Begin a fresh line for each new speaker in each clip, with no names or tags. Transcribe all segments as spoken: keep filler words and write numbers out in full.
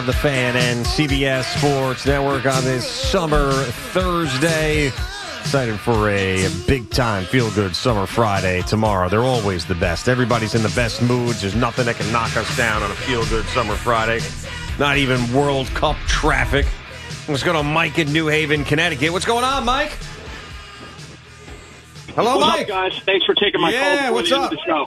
on The Fan and C B S Sports Network on this summer Thursday. Excited for a big-time feel-good summer Friday tomorrow. They're always the best. Everybody's in the best moods. There's nothing that can knock us down on a feel-good summer Friday. Not even World Cup traffic. Let's go to Mike in New Haven, Connecticut. What's going on, Mike? Hello,
what's
Mike.
Up, guys? Thanks for taking my
yeah,
call before
what's
the end
up?
of the show.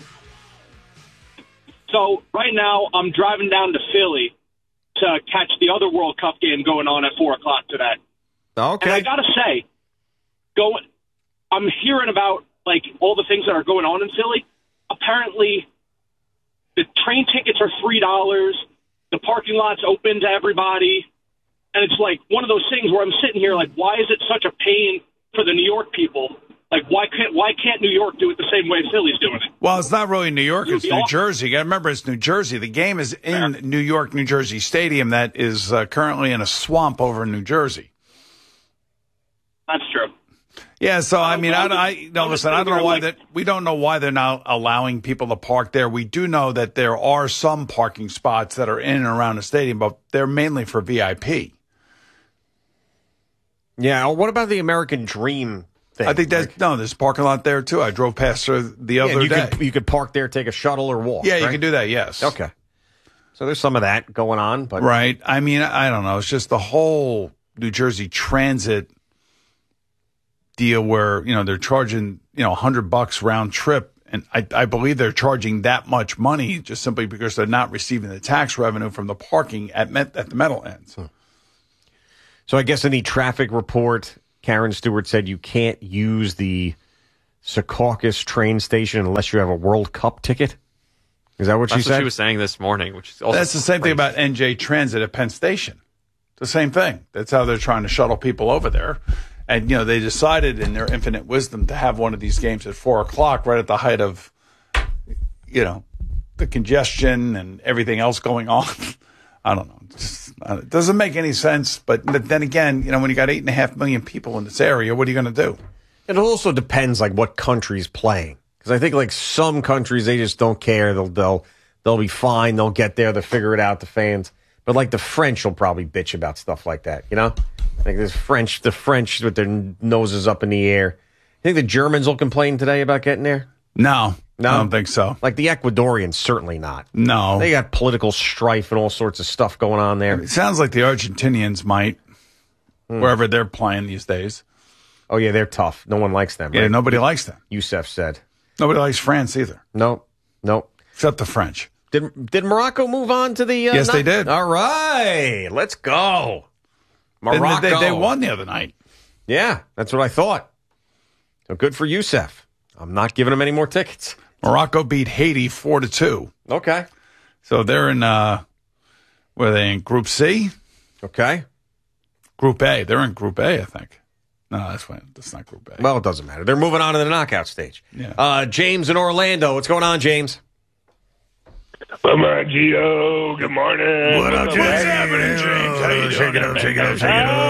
So right now, I'm driving down to Philly to catch the other World Cup game going on at four o'clock today.
Okay.
And I gotta say, going, I'm hearing about like all the things that are going on in Philly. Apparently, the train tickets are three dollars. The parking lot's open to everybody, and it's like one of those things where I'm sitting here like, why is it such a pain for the New York people? Like, why can't why can't New York do it the same way Philly's doing it?
Well, it's not really New York. It's New
awesome.
Jersey. You got to remember, it's New Jersey. The game is in yeah. New York, New Jersey Stadium that is uh, currently in a swamp over in New Jersey.
That's true.
Yeah, so, I mean,
I'm
I,
just,
I no,
I'm
listen, I don't know why
like,
that, we don't know why they're not allowing people to park there. We do know that there are some parking spots that are in and around the stadium, but they're mainly for V I P.
Yeah, what about the American Dream thing?
I think that's,
like,
no, there's a parking lot there, too. I drove past there the
yeah,
other
you
day.
Could, you could park there, take a shuttle or walk.
Yeah, you
right?
can do that, yes.
Okay. So there's some of that going on. But
Right. I mean, I don't know. It's just the whole New Jersey Transit deal where, you know, they're charging, you know, a hundred bucks round trip. And I, I believe they're charging that much money just simply because they're not receiving the tax revenue from the parking at Met, at the Meadowlands.
Hmm. So I guess in the traffic report, Karen Stewart said you can't use the Secaucus train station unless you have a World Cup ticket. Is that what
That's
she said?
what she was saying this morning. Which is also
That's the same
crazy.
thing about N J Transit at Penn Station. The same thing. That's how they're trying to shuttle people over there. And, you know, they decided in their infinite wisdom to have one of these games at four o'clock right at the height of, you know, the congestion and everything else going on. I don't know. It's just, uh, it doesn't make any sense. But then again, you know, when you got eight and a half million people in this area, what are you going to do?
It also depends, like, what country's playing. Because I think, like, some countries, they just don't care. They'll, they'll, they'll be fine. They'll get there. They'll figure it out, the fans. But, like, the French will probably bitch about stuff like that, you know? Like, this French, the French with their noses up in the air. You think the Germans will complain today about getting there?
No.
No?
I don't think so.
Like, the Ecuadorians, certainly not.
No.
They got political strife and all sorts of stuff going on there.
It sounds like the Argentinians might, hmm. wherever they're playing these days.
Oh, yeah, they're tough. No one likes them, right?
Yeah, nobody likes them.
Youssef said.
Nobody likes France either.
No, no.
Except the French.
Did did Morocco move on to the... Uh,
yes,
not-
they did.
All right, let's go. Morocco.
They, they, they won the other night.
Yeah, that's what I thought. So good for Youssef. I'm not giving him any more tickets.
Morocco beat Haiti four to two.
Okay.
So they're in, uh, were they in Group C?
Okay.
Group A. They're in Group A, I think. No, that's fine. That's not Group A.
Well, it doesn't matter. They're moving on to the knockout stage.
Yeah.
Uh, James in Orlando. What's going on, James?
Come on, Gio. Good morning.
What up, James? What's happening, James? How you doing? Shake it up, shake it up,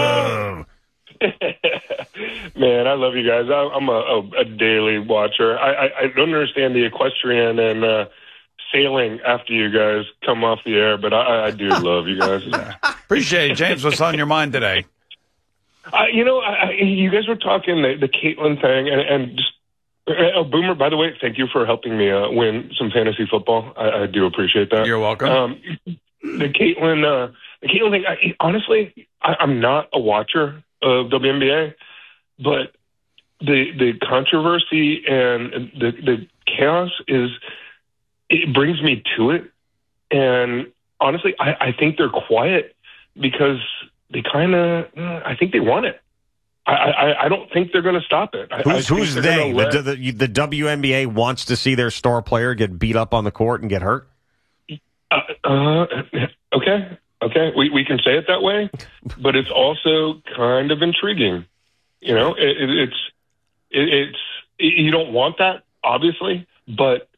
shake it up.
Man, I love you guys. I, I'm a, a, a daily watcher. I, I, I don't understand the equestrian and uh, sailing after you guys come off the air, but I, I do love you guys.
Appreciate it, James. What's on your mind today?
Uh, you know, I, I, you guys were talking the, the Caitlin thing, and, and just oh, Boomer. By the way, thank you for helping me uh, win some fantasy football. I, I do appreciate that.
You're welcome.
Um, the Caitlin, uh, the Caitlin thing. I, honestly, I, I'm not a watcher of W N B A, but the the controversy and the the chaos is it brings me to it. And honestly, I, I think they're quiet because they kind of, I think they want it. I, I, I don't think they're going to stop it. I,
Who's,
I
who's they? Let... The, the, the W N B A wants to see their star player get beat up on the court and get hurt?
Uh, uh, okay. Okay. We, we can say it that way, but it's also kind of intriguing. You know, it, it, it's, it, it's, it, you don't want that, obviously, but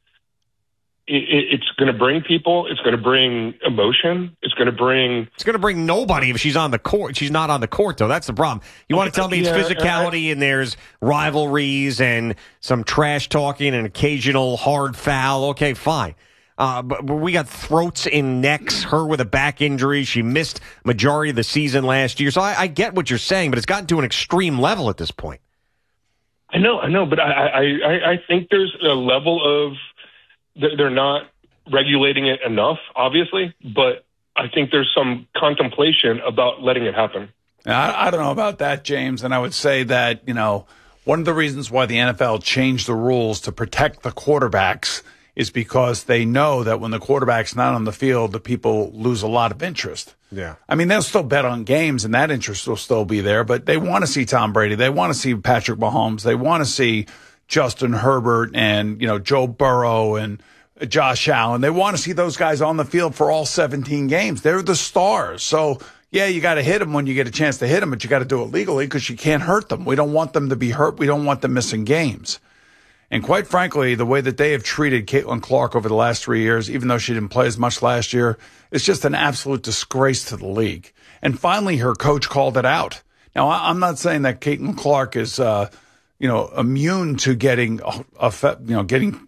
it, it's going to bring people. It's going to bring emotion. It's going to bring.
It's going to bring nobody if she's on the court. She's not on the court, though. That's the problem. You want to tell me it's
yeah,
physicality
I,
and there's rivalries and some trash talking and occasional hard foul. Okay, fine. Uh, but we got throats in necks, her with a back injury. She missed majority of the season last year. So I, I get what you're saying, but it's gotten to an extreme level at this point.
I know, I know, but I, I, I think there's a level of they're not regulating it enough, obviously, but I think there's some contemplation about letting it happen.
I, I don't know about that, James, and I would say that, you know, one of the reasons why the N F L changed the rules to protect the quarterbacks is because they know that when the quarterback's not on the field, the people lose a lot of interest.
Yeah.
I mean, they'll still bet on games, and that interest will still be there, but they want to see Tom Brady. They want to see Patrick Mahomes. They want to see Justin Herbert and, you know, Joe Burrow and Josh Allen. They want to see those guys on the field for all seventeen games. They're the stars. So, yeah, you got to hit them when you get a chance to hit them, but you got to do it legally because you can't hurt them. We don't want them to be hurt. We don't want them missing games. And quite frankly, the way that they have treated Caitlin Clark over the last three years, even though she didn't play as much last year, is just an absolute disgrace to the league. And finally, her coach called it out. Now, I'm not saying that Caitlin Clark is, uh, you know, immune to getting, a, a, you know, getting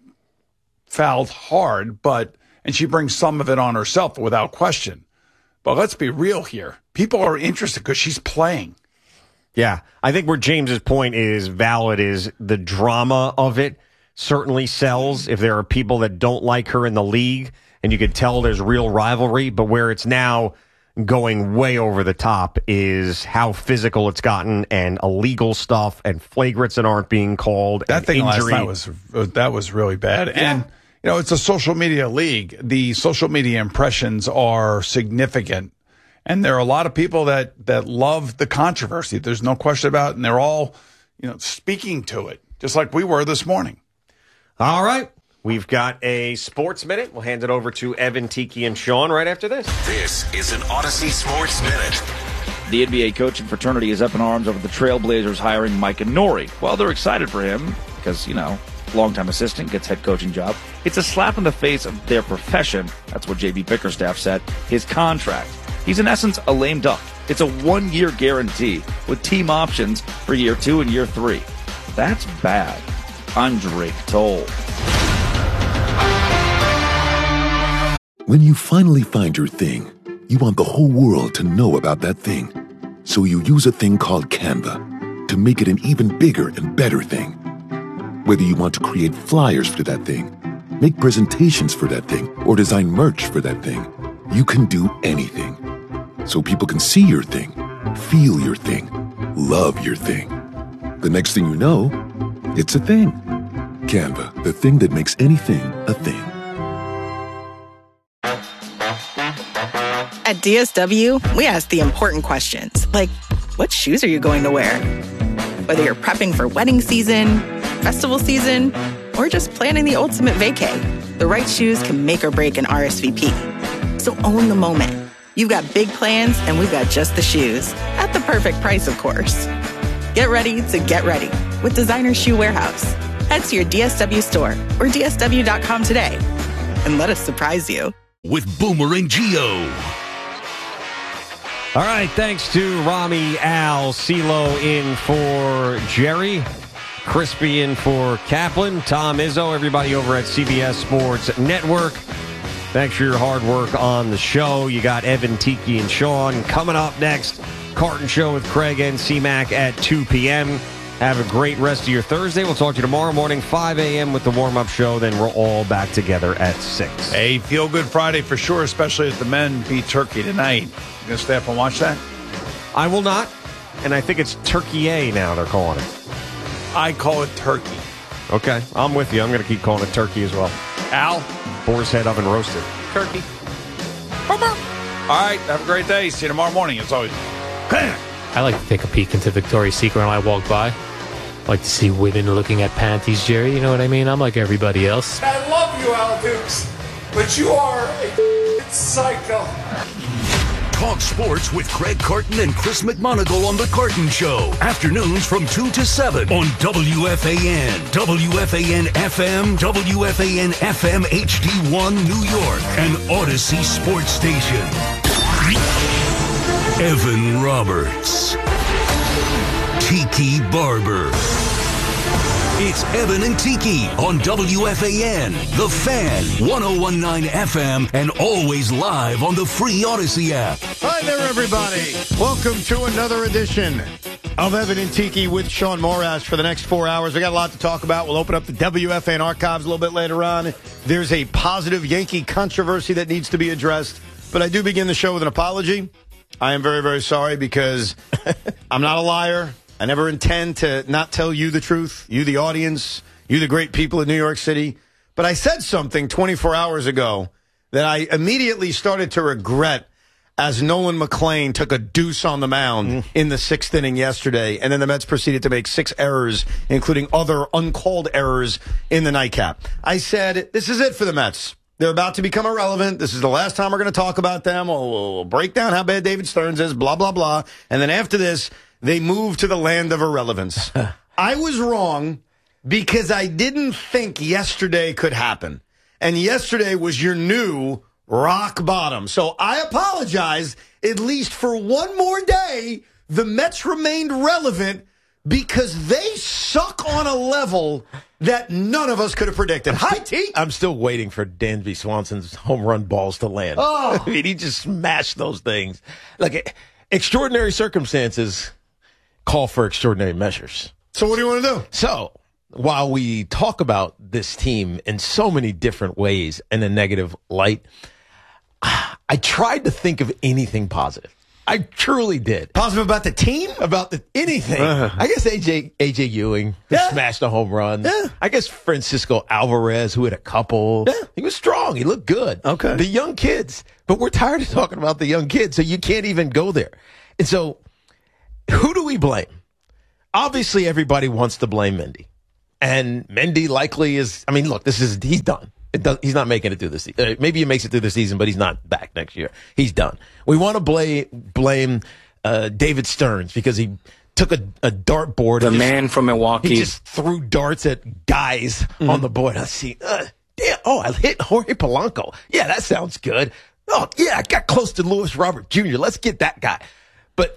fouled hard, but and she brings some of it on herself without question. But let's be real here. People are interested because she's playing.
Yeah, I think where James's point is valid is the drama of it certainly sells if there are people that don't like her in the league, and you could tell there's real rivalry, but where it's now going way over the top is how physical it's gotten and illegal stuff and flagrants that aren't being called.
That
and
thing
injury.
last night was, that was really bad. Yeah. And, you know, it's a social media league. The social media impressions are significant. And there are a lot of people that, that love the controversy. There's no question about it. And they're all, you know, speaking to it, just like we were this morning.
All right. We've got a Sports Minute. We'll hand it over to Evan, Tiki, and Sean right after this.
This is an Odyssey Sports Minute.
The N B A coaching fraternity is up in arms over the Trailblazers hiring Micah Nori. Well, they're excited for him because, you know, longtime assistant gets head coaching job. It's a slap in the face of their profession. That's what J B Bickerstaff said. His contract. He's in essence a lame duck. It's a one-year guarantee with team options for year two and year three. That's bad. I'm Drake Toll.
When you finally find your thing, you want the whole world to know about that thing. So you use a thing called Canva to make it an even bigger and better thing. Whether you want to create flyers for that thing, make presentations for that thing, or design merch for that thing, you can do anything. So people can see your thing, feel your thing, love your thing. The next thing you know, it's a thing. Canva, the thing that makes anything a thing.
At D S W, we ask the important questions, like, what shoes are you going to wear? Whether you're prepping for wedding season, festival season, or just planning the ultimate vacay, the right shoes can make or break an R S V P. So own the moment. You've got big plans, and we've got just the shoes. At the perfect price, of course. Get ready to get ready with Designer Shoe Warehouse. Head to your D S W store or D S W dot com today and let us surprise you.
With Boomer and Geo.
All right, thanks to Rami, Al, CeeLo in for Jerry, Crispy in for Kaplan, Tom Izzo, everybody over at C B S Sports Network. Thanks for your hard work on the show. You got Evan, Tiki, and Sean coming up next. Carton Show with Craig and C-Mac at two p.m. Have a great rest of your Thursday. We'll talk to you tomorrow morning, five a.m. with the warm-up show. Then we're all back together at six.
Hey, feel good Friday for sure, especially as the men beat Turkey tonight. You going to stay up and watch that?
I will not. And I think it's Turkey A now they're calling it.
I call it turkey.
Okay, I'm with you. I'm going to keep calling it turkey as well.
Al?
Boar's head oven roasted.
Turkey. All right, have a great day. See you tomorrow morning, as always.
I like to take a peek into Victoria's Secret when I walk by. I like to see women looking at panties, Jerry. You know what I mean? I'm like everybody else.
I love you, Al Dukes, but you are a psycho.
Talk sports with Craig Carton and Chris McMonagle on The Carton Show. Afternoons from two to seven on W F A N, W F A N F M, W F A N F M H D one New York, and Odyssey Sports Station. Evan Roberts. Tiki Barber. It's Evan and Tiki on W F A N, The Fan, one oh one point nine F M, and always live on the free Odyssey app.
Hi there, everybody. Welcome to another edition of Evan and Tiki with Sean Morash for the next four hours. We got a lot to talk about. We'll open up the W F A N archives a little bit later on. There's a positive Yankee controversy that needs to be addressed. But I do begin the show with an apology. I am very, very sorry because I'm not a liar. I never intend to not tell you the truth, you the audience, you the great people in New York City. But I said something twenty-four hours ago that I immediately started to regret as Nolan McLean took a deuce on the mound mm. in the sixth inning yesterday. And then the Mets proceeded to make six errors, including other uncalled errors in the nightcap. I said, this is it for the Mets. They're about to become irrelevant. This is the last time we're going to talk about them. We'll, we'll break down how bad David Stearns is, blah, blah, blah. And then after this, they move to the land of irrelevance. I was wrong because I didn't think yesterday could happen. And yesterday was your new rock bottom. So I apologize. At least for one more day, the Mets remained relevant because they suck on a level that none of us could have predicted. Hi, T.
I'm still waiting for Dansby Swanson's home run balls to land.
Oh.
I mean, he just smashed those things. Like, extraordinary circumstances call for extraordinary measures.
So what do you want to do?
So while we talk about this team in so many different ways in a negative light, I tried to think of anything positive. I truly did.
Positive about the team?
About the anything.
Uh-huh.
I guess A J A J Ewing, who
yeah.
smashed a home run.
Yeah.
I guess Francisco Alvarez, who had a couple.
Yeah.
He was strong. He looked good.
Okay.
The young kids. But we're tired of talking about the young kids, so you can't even go there. And so, who do we blame? Obviously, everybody wants to blame Mendy. And Mendy likely is, I mean, look, this is, he's done. It does, he's not making it through the season. Uh, maybe he makes it through the season, but he's not back next year. He's done. We want to blame, blame uh, David Stearns because he took a, a dartboard.
The
and
man
just,
from Milwaukee.
He just threw darts at guys mm-hmm. on the board. I see, uh, damn, oh, I hit Jorge Polanco. Yeah, that sounds good. Oh, yeah, I got close to Luis Robert Junior Let's get that guy. But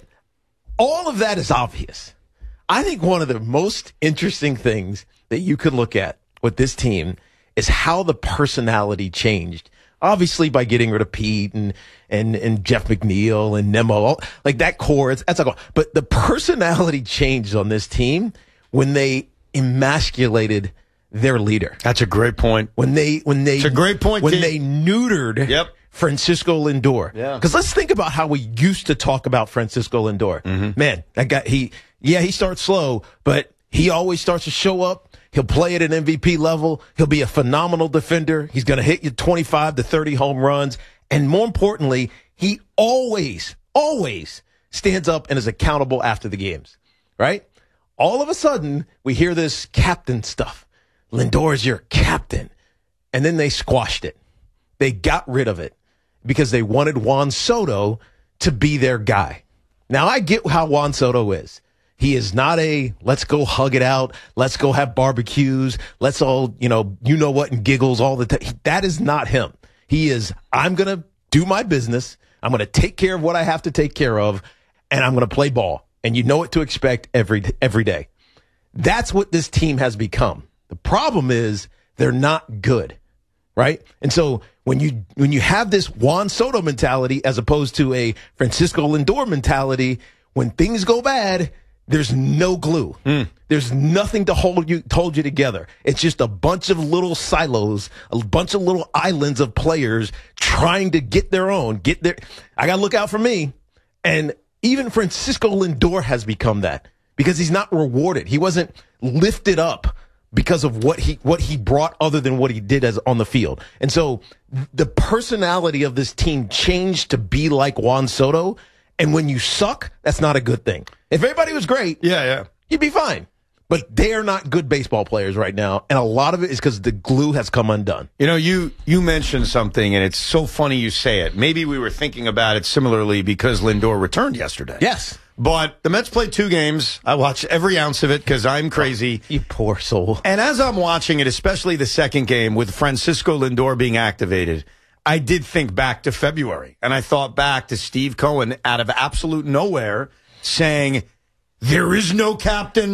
all of that is obvious. I think one of the most interesting things that you could look at with this team is how the personality changed. Obviously, by getting rid of Pete and and, and Jeff McNeil and Nemo, like that core, it's, that's like, but the personality changed on this team when they emasculated their leader.
That's a great point.
When they, when they,
it's a great point.
When
T.
they neutered
yep.
Francisco Lindor.
Yeah.
Because let's think about how we used to talk about Francisco Lindor.
Mm-hmm.
Man, that guy, he, yeah, he starts slow, but he always starts to show up. He'll play at an M V P level. He'll be a phenomenal defender. He's going to hit you twenty-five to thirty home runs. And more importantly, he always, always stands up and is accountable after the games, right? All of a sudden, we hear this captain stuff. Lindor's your captain. And then they squashed it. They got rid of it because they wanted Juan Soto to be their guy. Now, I get how Juan Soto is. He is not a, let's go hug it out. Let's go have barbecues. Let's all, you know, you know what, and giggles all the time. That is not him. He is, I'm going to do my business. I'm going to take care of what I have to take care of, and I'm going to play ball. And you know what to expect every every day. That's what this team has become. The problem is they're not good, right? And so when you when you have this Juan Soto mentality as opposed to a Francisco Lindor mentality, when things go bad, there's no glue. Mm. There's nothing to hold you, hold you together. It's just a bunch of little silos, a bunch of little islands of players trying to get their own, get their, I got to look out for me. And even Francisco Lindor has become that because he's not rewarded. He wasn't lifted up because of what he, what he brought other than what he did as on the field. And so the personality of this team changed to be like Juan Soto. And when you suck, that's not a good thing. If everybody was great,
yeah, yeah,
you'd be fine. But they are not good baseball players right now, and a lot of it is because the glue has come undone.
You know, you you mentioned something, and it's so funny you say it. Maybe we were thinking about it similarly because Lindor returned yesterday.
Yes.
But the Mets played two games. I watched every ounce of it because I'm crazy.
Oh, you poor soul.
And as I'm watching it, especially the second game with Francisco Lindor being activated, I did think back to February, and I thought back to Steve Cohen out of absolute nowhere saying, there is no captain,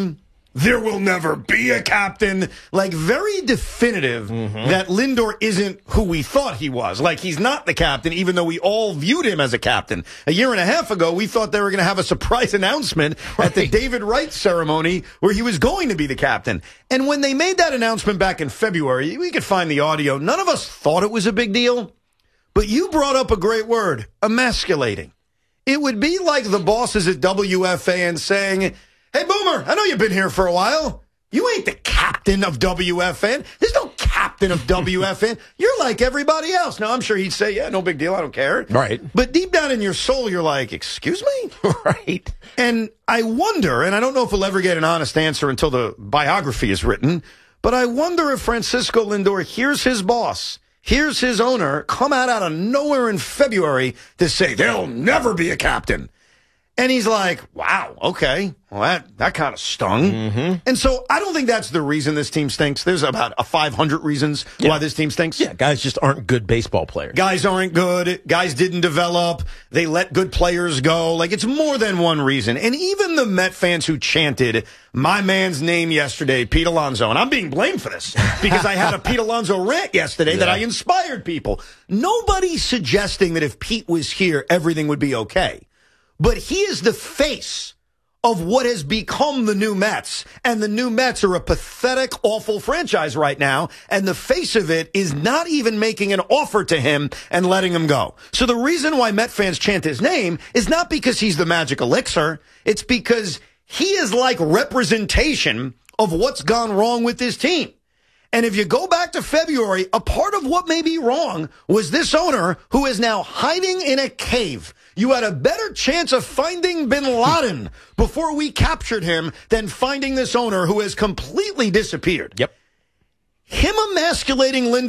there will never be a captain. Like, very definitive
Mm-hmm.
that Lindor isn't who we thought he was. Like, he's not the captain, even though we all viewed him as a captain. A year and a half ago, we thought they were going to have a surprise announcement right. at the David Wright ceremony where he was going to be the captain. And when they made that announcement back in February, we could find the audio. None of us thought it was a big deal. But you brought up a great word, emasculating. It would be like the bosses at W F A N saying, hey, Boomer, I know you've been here for a while. You ain't the captain of W F N. There's no captain of W F N. You're like everybody else. Now, I'm sure he'd say, yeah, no big deal. I don't care.
Right.
But deep down in your soul, you're like, excuse me?
Right.
And I wonder, and I don't know if we'll ever get an honest answer until the biography is written, but I wonder if Francisco Lindor hears his boss, here's his owner come out out of nowhere in February to say there'll never be a captain. And he's like, wow, okay, well, that, that kind of stung.
Mm-hmm.
And so I don't think that's the reason this team stinks. There's about a five hundred reasons
yeah.
why this team stinks.
Yeah, guys just aren't good baseball players.
Guys aren't good. Guys didn't develop. They let good players go. Like, it's more than one reason. And even the Met fans who chanted my man's name yesterday, Pete Alonso, and I'm being blamed for this because I had a Pete Alonso rant yesterday yeah. that I inspired people. Nobody's suggesting that if Pete was here, everything would be okay. But he is the face of what has become the new Mets. And the new Mets are a pathetic, awful franchise right now. And the face of it is not even making an offer to him and letting him go. So the reason why Met fans chant his name is not because he's the magic elixir. It's because he is like representation of what's gone wrong with this team. And if you go back to February, a part of what may be wrong was this owner who is now hiding in a cave. You had a better chance of finding bin Laden before we captured him than finding this owner who has completely disappeared.
Yep.
Him emasculating Lindor